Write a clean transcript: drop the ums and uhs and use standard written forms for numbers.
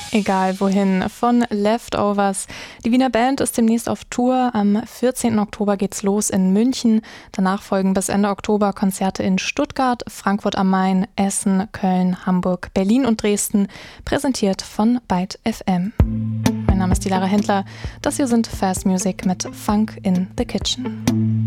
Egal wohin, von Leftovers. Die Wiener Band ist demnächst auf Tour. Am 14. Oktober geht's los in München. Danach folgen bis Ende Oktober Konzerte in Stuttgart, Frankfurt am Main, Essen, Köln, Hamburg, Berlin und Dresden. Präsentiert von Byte FM. Mein Name ist die Lara Händler. Das hier sind Fast Music mit Funk in the Kitchen.